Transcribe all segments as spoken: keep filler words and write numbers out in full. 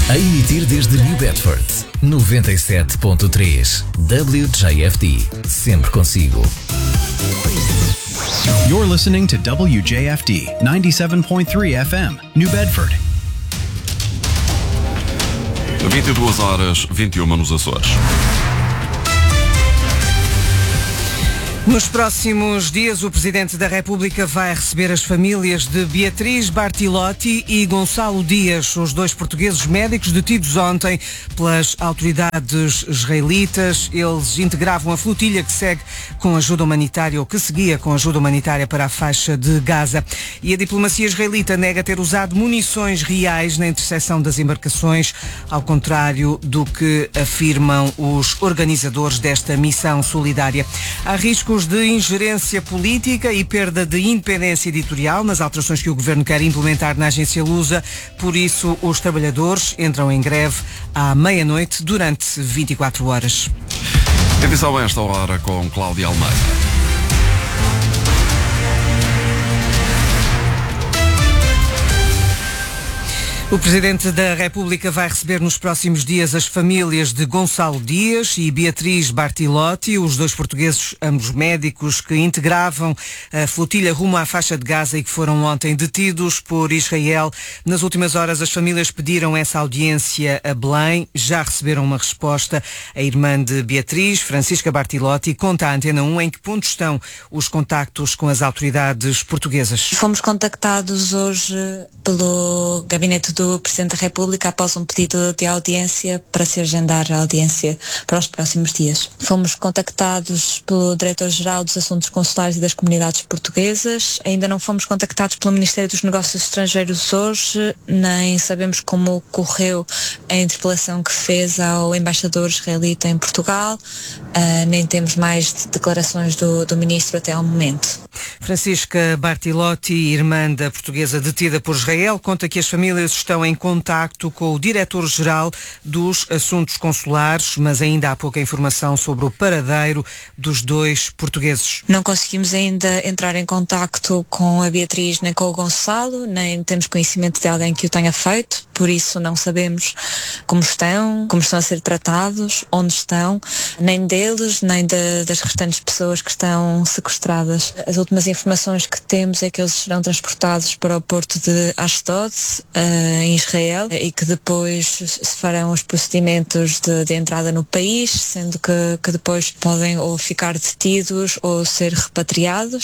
A emitir desde New Bedford, noventa e sete ponto três. W J F D. Sempre consigo. You're listening to W J F D ninety-seven point three F M, New Bedford. vinte e duas horas, vinte e uma nos Açores. Nos próximos dias, o Presidente da República vai receber as famílias de Beatriz Bartilotti e Gonçalo Dias, os dois portugueses médicos detidos ontem pelas autoridades israelitas. Eles integravam a flotilha que segue com ajuda humanitária, ou que seguia com ajuda humanitária para a faixa de Gaza. E a diplomacia israelita nega ter usado munições reais na interseção das embarcações, ao contrário do que afirmam os organizadores desta missão solidária. Há riscos de ingerência política e perda de independência editorial nas alterações que o Governo quer implementar na agência Lusa. Por isso, os trabalhadores entram em greve à meia-noite durante vinte e quatro horas. Edição a esta hora com Cláudia Almeida. O Presidente da República vai receber nos próximos dias as famílias de Gonçalo Dias e Beatriz Bartilotti, os dois portugueses, ambos médicos, que integravam a flotilha rumo à faixa de Gaza e que foram ontem detidos por Israel. Nas últimas horas, as famílias pediram essa audiência a Belém. Já receberam uma resposta. A irmã de Beatriz, Francisca Bartilotti, conta à Antena um em que ponto estão os contactos com as autoridades portuguesas. Fomos contactados hoje pelo gabinete do do Presidente da República após um pedido de audiência para se agendar a audiência para os próximos dias. Fomos contactados pelo Diretor-Geral dos Assuntos Consulares e das Comunidades Portuguesas. Ainda não fomos contactados pelo Ministério dos Negócios Estrangeiros hoje, nem sabemos como correu a interpelação que fez ao embaixador israelita em Portugal, uh, nem temos mais declarações do, do Ministro até ao momento. Francisca Bartilotti, irmã da portuguesa detida por Israel, conta que as famílias estão em contacto com o Diretor-Geral dos Assuntos Consulares, mas ainda há pouca informação sobre o paradeiro dos dois portugueses. Não conseguimos ainda entrar em contacto com a Beatriz nem com o Gonçalo, nem temos conhecimento de alguém que o tenha feito, por isso não sabemos como estão, como estão a ser tratados, onde estão, nem deles, nem de, das restantes pessoas que estão sequestradas. As últimas informações que temos é que eles serão transportados para o porto de Ashdod, uh, em Israel, e que depois se farão os procedimentos de, de entrada no país, sendo que, que depois podem ou ficar detidos ou ser repatriados.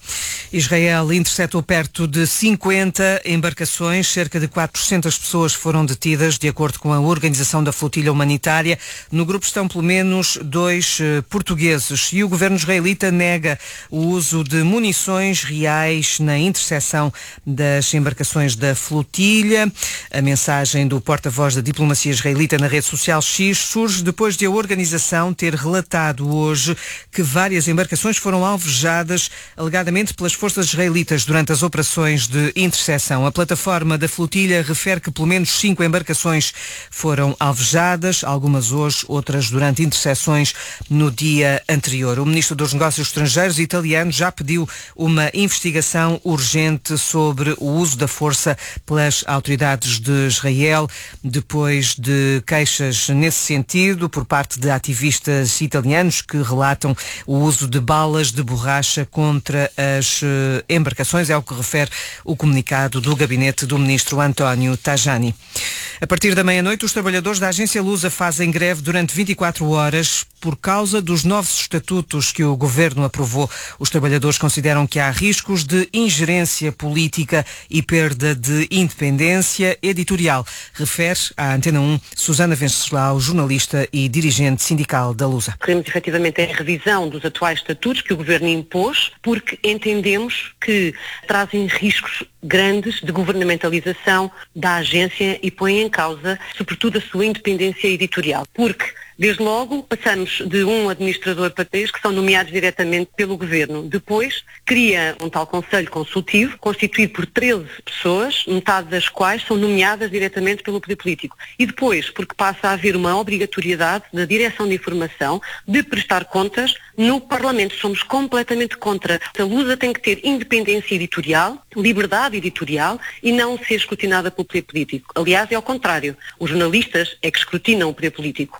Israel interceptou perto de cinquenta embarcações, cerca de quatrocentas pessoas foram detidas, de acordo com a Organização da Flotilha Humanitária. No grupo estão pelo menos dois uh, portugueses e o governo israelita nega o uso de munições reais na interseção das embarcações da flotilha. A mensagem do porta-voz da diplomacia israelita na rede social X surge depois de a organização ter relatado hoje que várias embarcações foram alvejadas, alegadamente pelas forças israelitas durante as operações de interseção. A plataforma da flotilha refere que pelo menos cinco embarcações foram alvejadas, algumas hoje, outras durante interseções no dia anterior. O ministro dos Negócios Estrangeiros italiano já pediu uma investigação urgente sobre o uso da força pelas autoridades de Israel, depois de queixas nesse sentido por parte de ativistas italianos que relatam o uso de balas de borracha contra as embarcações, é o que refere o comunicado do gabinete do ministro António Tajani. A partir da meia-noite, os trabalhadores da agência Lusa fazem greve durante vinte e quatro horas por causa dos novos estatutos que o governo aprovou. Os trabalhadores consideram que há riscos de ingerência política e perda de independência editorial, refere à Antena um Susana Venceslau, jornalista e dirigente sindical da Lusa. Queremos efetivamente a revisão dos atuais estatutos que o governo impôs, porque entendemos que trazem riscos grandes de governamentalização da agência e põem em causa, sobretudo, a sua independência editorial. Porque Desde logo, passamos de um administrador para três que são nomeados diretamente pelo Governo. Depois, cria um tal Conselho Consultivo, constituído por treze pessoas, metade das quais são nomeadas diretamente pelo poder político. E depois, porque passa a haver uma obrigatoriedade da direção de informação de prestar contas no Parlamento. Somos completamente contra. A Lusa tem que ter independência editorial, liberdade editorial e não ser escrutinada pelo poder político. Aliás, é ao contrário. Os jornalistas é que escrutinam o poder político.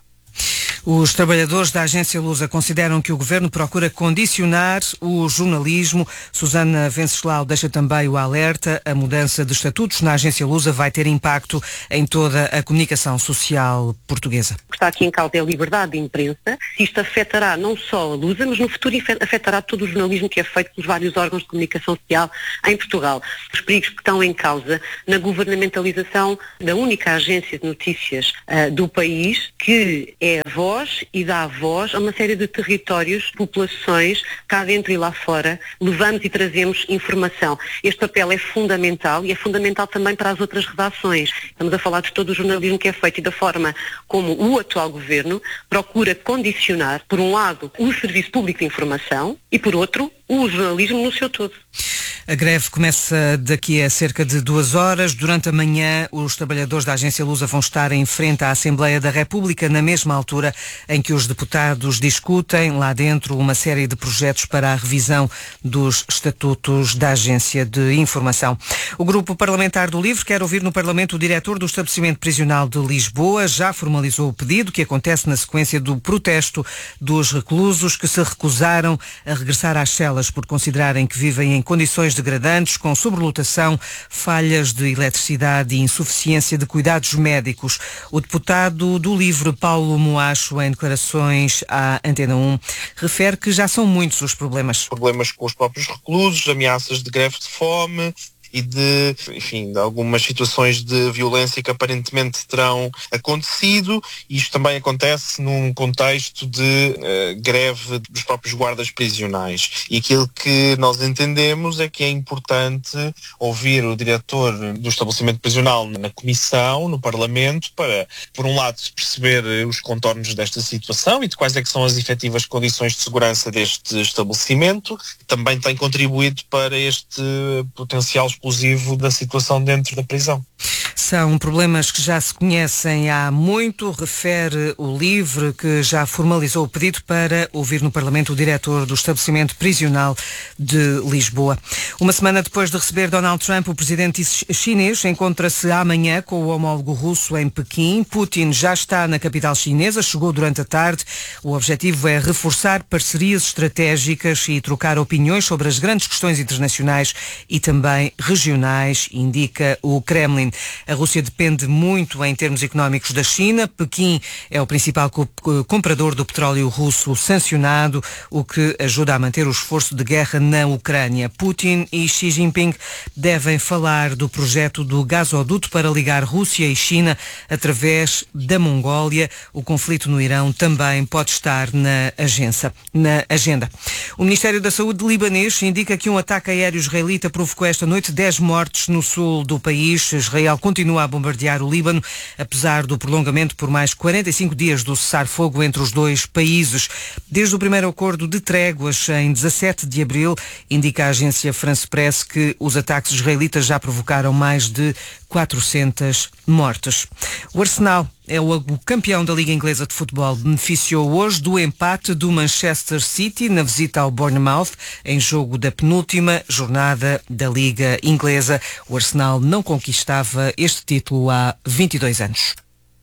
Os trabalhadores da agência Lusa consideram que o Governo procura condicionar o jornalismo. Susana Venceslau deixa também o alerta. A mudança de estatutos na agência Lusa vai ter impacto em toda a comunicação social portuguesa. O que está aqui em causa é a liberdade de imprensa. Isto afetará não só a Lusa, mas no futuro afetará todo o jornalismo que é feito pelos vários órgãos de comunicação social em Portugal. Os perigos que estão em causa na governamentalização da única agência de notícias uh, do país, que é a voz e dá voz a uma série de territórios, populações, cá dentro e lá fora, levamos e trazemos informação. Este papel é fundamental e é fundamental também para as outras redações. Estamos a falar de todo o jornalismo que é feito e da forma como o atual Governo procura condicionar, por um lado, o Serviço Público de Informação e, por outro, o jornalismo no seu todo. A greve começa daqui a cerca de duas horas. Durante a manhã, os trabalhadores da agência Lusa vão estar em frente à Assembleia da República, na mesma altura em que os deputados discutem lá dentro uma série de projetos para a revisão dos estatutos da agência de informação. O Grupo Parlamentar do Livre quer ouvir no Parlamento o diretor do estabelecimento prisional de Lisboa. Já formalizou o pedido, que acontece na sequência do protesto dos reclusos que se recusaram a regressar às celas por considerarem que vivem em condições degradantes, com sobrelotação, falhas de eletricidade e insuficiência de cuidados médicos. O deputado do Livre, Paulo Moacho, em declarações à Antena um, refere que já são muitos os problemas. Problemas com os próprios reclusos, ameaças de greve de fome e de, enfim, de algumas situações de violência que aparentemente terão acontecido. Isto também acontece num contexto de uh, greve dos próprios guardas prisionais. E aquilo que nós entendemos é que é importante ouvir o diretor do estabelecimento prisional na Comissão, no Parlamento, para, por um lado, perceber os contornos desta situação e de quais é que são as efetivas condições de segurança deste estabelecimento. Também tem contribuído para este potencial explosivo da situação dentro da prisão. São problemas que já se conhecem há muito, refere o Livre, que já formalizou o pedido para ouvir no Parlamento o diretor do estabelecimento prisional de Lisboa. Uma semana depois de receber Donald Trump, o presidente chinês encontra-se amanhã com o homólogo russo em Pequim. Putin já está na capital chinesa, chegou durante a tarde. O objetivo é reforçar parcerias estratégicas e trocar opiniões sobre as grandes questões internacionais e também regionais, indica o Kremlin. A Rússia depende muito em termos económicos da China. Pequim é o principal comprador do petróleo russo sancionado, o que ajuda a manter o esforço de guerra na Ucrânia. Putin e Xi Jinping devem falar do projeto do gasoduto para ligar Rússia e China através da Mongólia. O conflito no Irão também pode estar na, agência, na agenda. O Ministério da Saúde libanês indica que um ataque aéreo israelita provocou esta noite dez mortes no sul do país. Israel continua a bombardear o Líbano, apesar do prolongamento por mais quarenta e cinco dias do cessar-fogo entre os dois países. Desde o primeiro acordo de tréguas em dezassete de abril, indica a agência France Press que os ataques israelitas já provocaram mais de quatrocentas mortes. O Arsenal é o campeão da Liga Inglesa de Futebol. Beneficiou hoje do empate do Manchester City na visita ao Bournemouth em jogo da penúltima jornada da Liga Inglesa. O Arsenal não conquistava este título há vinte e dois anos.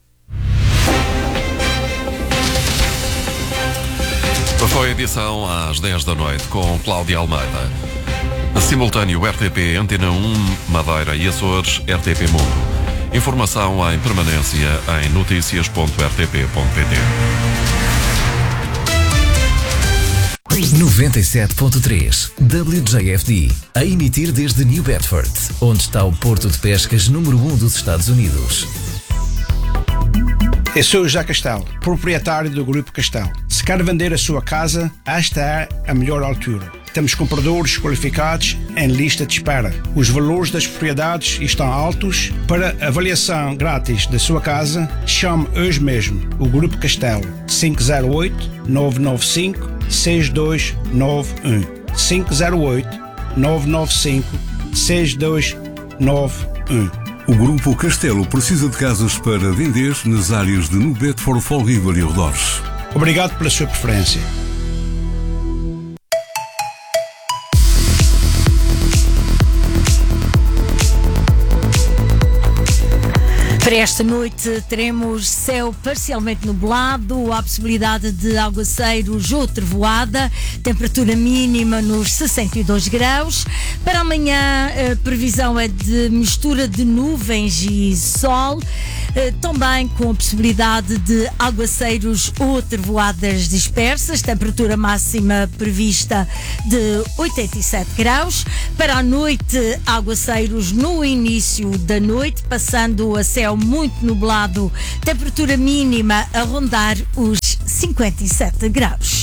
Foi a edição às dez da noite com Cláudia Almeida. Simultâneo R T P Antena um, Madeira e Açores, R T P Mundo. Informação em permanência em notícias ponto r t p ponto p t. noventa e sete ponto três W J F D, a emitir desde New Bedford, onde está o porto de pescas número um dos Estados Unidos. Eu sou o José Castelo, proprietário do Grupo Castelo. Se quer vender a sua casa, esta é a melhor altura. temos compradores qualificados em lista de espera. Os valores das propriedades estão altos. Para avaliação grátis da sua casa, chame hoje mesmo o Grupo Castelo cinco zero oito, nove nove cinco, seis dois nove um cinco zero oito, nove nove cinco, seis dois nove um. O Grupo Castelo precisa de casas para vender nas áreas de New Bedford, Fall River e arredores. Obrigado pela sua preferência. Para esta noite teremos céu parcialmente nublado, a possibilidade de aguaceiros ou trevoada, temperatura mínima nos sessenta e dois graus. Para amanhã a previsão é de mistura de nuvens e sol, também com a possibilidade de aguaceiros ou trevoadas dispersas, temperatura máxima prevista de oitenta e sete graus. Para a noite, aguaceiros no início da noite, passando a céu muito nublado, temperatura mínima a rondar os cinquenta e sete graus.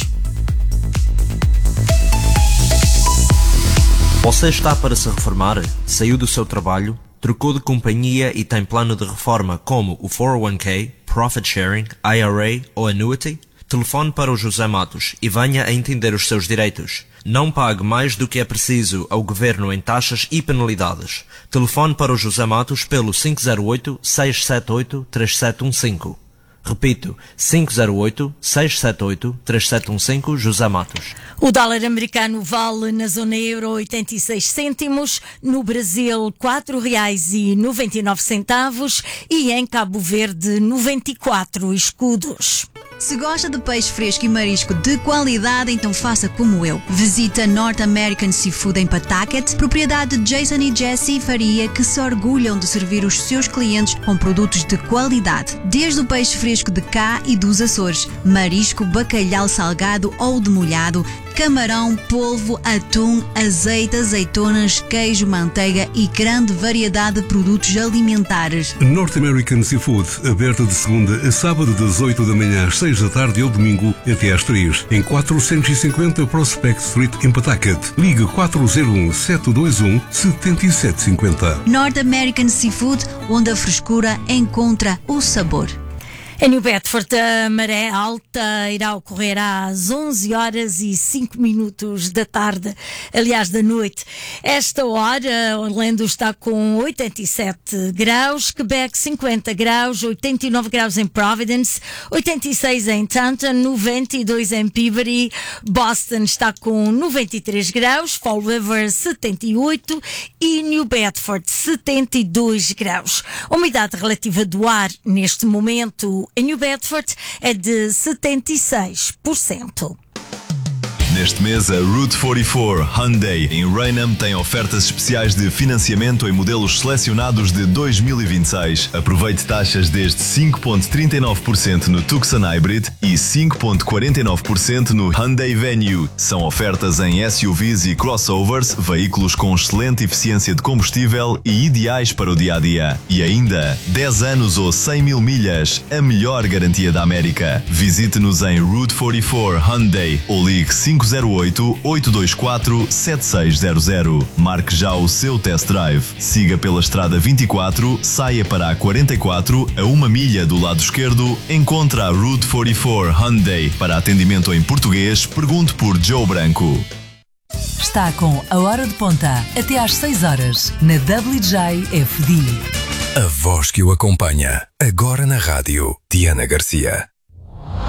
Você está para se reformar? Saiu do seu trabalho? Trocou de companhia e tem plano de reforma como o quatro oh um k, Profit Sharing, I R A ou Annuity? Telefone para o José Matos e venha a entender os seus direitos. Não pague mais do que é preciso ao Governo em taxas e penalidades. Telefone para o José Matos pelo cinco zero oito, seis sete oito, três sete um cinco. Repito, cinco zero oito, seis sete oito, três sete um cinco, José Matos. O dólar americano vale na zona euro oitenta e seis cêntimos, no Brasil quatro reais e noventa e nove centavos e em Cabo Verde noventa e quatro escudos. Se gosta de peixe fresco e marisco de qualidade, então faça como eu. Visita North American Seafood em Pawtucket, propriedade de Jason e Jessie Faria, que se orgulham de servir os seus clientes com produtos de qualidade. Desde o peixe fresco de cá e dos Açores, marisco, bacalhau salgado ou demolhado, camarão, polvo, atum, azeite, azeitonas, queijo, manteiga e grande variedade de produtos alimentares. North American Seafood, aberta de segunda a sábado das oito da manhã às seis da tarde e ao domingo até às três, em quatrocentos e cinquenta Prospect Street em Pawtucket. Ligue quatro zero um, sete dois um, sete sete cinco zero. North American Seafood, onde a frescura encontra o sabor. Em New Bedford, a maré alta irá ocorrer às onze horas e cinco minutos da tarde, aliás, da noite. Esta hora, Orlando está com oitenta e sete graus, Quebec cinquenta graus, oitenta e nove graus em Providence, oitenta e seis em Taunton, noventa e dois em Peabody, Boston está com noventa e três graus, Fall River setenta e oito e New Bedford setenta e dois graus. A umidade relativa do ar neste momento em New Bedford é de setenta e seis por cento. Neste mês, a Route quarenta e quatro Hyundai em Raynham tem ofertas especiais de financiamento em modelos selecionados de dois mil e vinte e seis. Aproveite taxas desde cinco vírgula trinta e nove por cento no Tucson Hybrid e cinco vírgula quarenta e nove por cento no Hyundai Venue. São ofertas em S U Vs e crossovers, veículos com excelente eficiência de combustível e ideais para o dia-a-dia. E ainda, dez anos ou cem mil milhas, a melhor garantia da América. Visite-nos em Route quarenta e quatro Hyundai ou ligue cinco zero oito, oito dois quatro, sete seis zero zero. Marque já o seu test drive. Siga pela estrada vinte e quatro, saia para a quarenta e quatro, a uma milha do lado esquerdo, encontra a Route quarenta e quatro Hyundai. Para atendimento em português, pergunte por Joe Branco. Está com a hora de ponta, até às seis horas, na W J F D. A voz que o acompanha, agora na rádio, Diana Garcia.